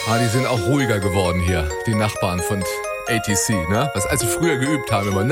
Die sind auch ruhiger geworden hier, die Nachbarn von ATC, ne? Was als sie früher geübt haben, immer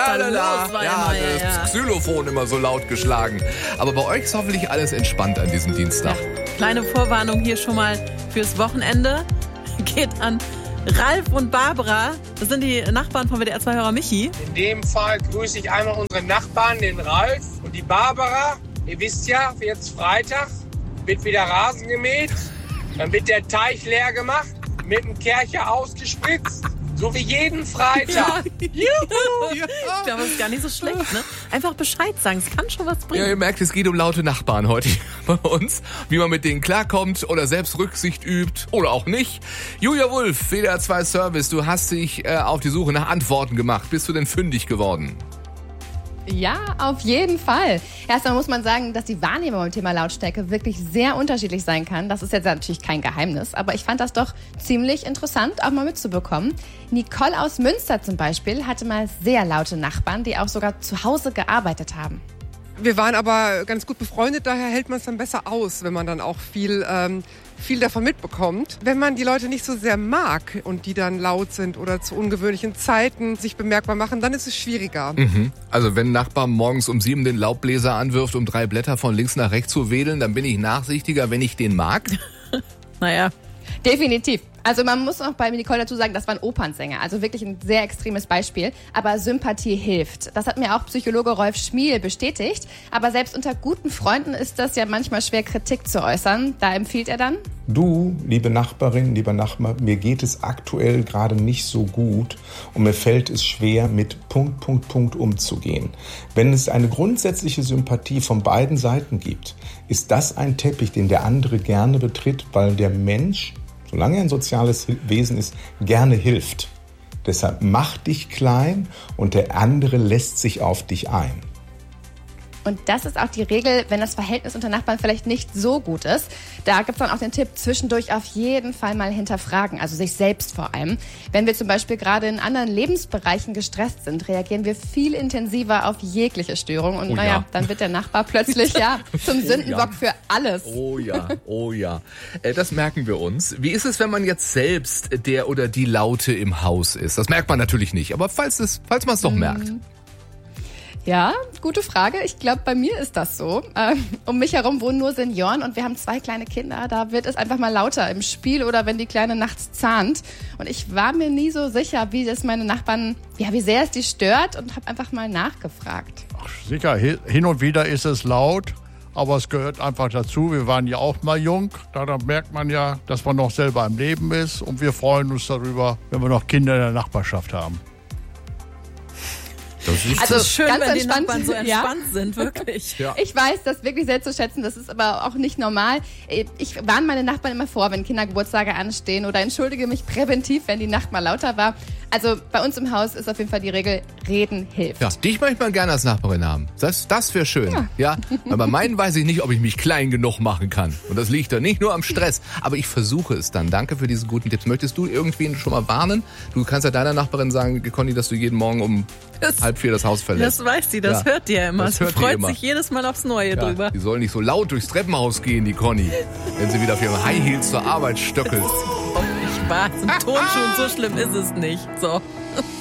das Xylophon immer so laut geschlagen. Aber bei euch ist hoffentlich alles entspannt an diesem Dienstag. Ja, kleine Vorwarnung hier schon mal fürs Wochenende. Geht an Ralf und Barbara. Das sind die Nachbarn von WDR 2-Hörer Michi. In dem Fall grüße ich einmal unsere Nachbarn, den Ralf und die Barbara. Ihr wisst ja, jetzt Freitag wird wieder Rasen gemäht. Dann wird der Teich leer gemacht, mit dem Kercher ausgespritzt. So wie jeden Freitag. Juhu! Ich glaube, das ist gar nicht so schlecht, ne? Einfach Bescheid sagen, es kann schon was bringen. Ja, ihr merkt, es geht um laute Nachbarn heute bei uns. Wie man mit denen klarkommt oder selbst Rücksicht übt oder auch nicht. Julia Wulff, WDR 2 Service, du hast dich auf die Suche nach Antworten gemacht. Bist du denn fündig geworden? Ja, auf jeden Fall. Erstmal muss man sagen, dass die Wahrnehmung beim Thema Lautstärke wirklich sehr unterschiedlich sein kann. Das ist jetzt natürlich kein Geheimnis, aber ich fand das doch ziemlich interessant, auch mal mitzubekommen. Nicole aus Münster zum Beispiel hatte mal sehr laute Nachbarn, die auch sogar zu Hause gearbeitet haben. Wir waren aber ganz gut befreundet, daher hält man es dann besser aus, wenn man dann auch viel davon mitbekommt. Wenn man die Leute nicht so sehr mag und die dann laut sind oder zu ungewöhnlichen Zeiten sich bemerkbar machen, dann ist es schwieriger. Mhm. Also wenn ein Nachbar morgens um 7 den Laubbläser anwirft, um 3 Blätter von links nach rechts zu wedeln, dann bin ich nachsichtiger, wenn ich den mag. Naja. Definitiv. Also man muss noch bei Nicole dazu sagen, das war ein Opernsänger, also wirklich ein sehr extremes Beispiel. Aber Sympathie hilft. Das hat mir auch Psychologe Rolf Schmiel bestätigt. Aber selbst unter guten Freunden ist das ja manchmal schwer, Kritik zu äußern. Da empfiehlt er dann: Du, liebe Nachbarin, lieber Nachbar, mir geht es aktuell gerade nicht so gut und mir fällt es schwer, mit ... umzugehen. Wenn es eine grundsätzliche Sympathie von beiden Seiten gibt, ist das ein Teppich, den der andere gerne betritt, weil der Mensch, solange er ein soziales Wesen ist, gerne hilft. Deshalb mach dich klein und der andere lässt sich auf dich ein. Und das ist auch die Regel, wenn das Verhältnis unter Nachbarn vielleicht nicht so gut ist. Da gibt es dann auch den Tipp, zwischendurch auf jeden Fall mal hinterfragen, also sich selbst vor allem. Wenn wir zum Beispiel gerade in anderen Lebensbereichen gestresst sind, reagieren wir viel intensiver auf jegliche Störung. Und dann wird der Nachbar plötzlich zum Sündenbock für alles. Oh ja. Das merken wir uns. Wie ist es, wenn man jetzt selbst der oder die Laute im Haus ist? Das merkt man natürlich nicht, aber falls man es doch merkt. Ja, gute Frage. Ich glaube, bei mir ist das so. Um mich herum wohnen nur Senioren und wir haben 2 kleine Kinder. Da wird es einfach mal lauter im Spiel oder wenn die Kleine nachts zahnt. Und ich war mir nie so sicher, wie das meine Nachbarn, wie sehr es die stört und habe einfach mal nachgefragt. Ach, sicher, hin und wieder ist es laut, aber es gehört einfach dazu. Wir waren ja auch mal jung. Daran merkt man ja, dass man noch selber im Leben ist. Und wir freuen uns darüber, wenn wir noch Kinder in der Nachbarschaft haben. Das ist schön, ganz wenn die entspannt, Nachbarn so entspannt sind, wirklich. Ja. Ich weiß das wirklich sehr zu schätzen, das ist aber auch nicht normal. Ich warne meine Nachbarn immer vor, wenn Kindergeburtstage anstehen oder entschuldige mich präventiv, wenn die Nacht mal lauter war. Also bei uns im Haus ist auf jeden Fall die Regel, reden hilft. Ja, dich möchte man gerne als Nachbarin haben. Das wäre schön. Ja. Aber bei meinen weiß ich nicht, ob ich mich klein genug machen kann. Und das liegt da nicht nur am Stress. Aber ich versuche es dann. Danke für diese guten Tipps. Möchtest du irgendwen schon mal warnen? Du kannst ja deiner Nachbarin sagen, Conny, dass du jeden Morgen um 3:30 das Haus verlässt. Das weiß sie, das hört die ja immer. Sie freut sich jedes Mal aufs Neue drüber. Die soll nicht so laut durchs Treppenhaus gehen, die Conny. Wenn sie wieder auf ihrem High Heels zur Arbeit stöckelt. Das ist überhaupt nicht wahr. Ein Turnschuh und so schlimm ist es nicht. So.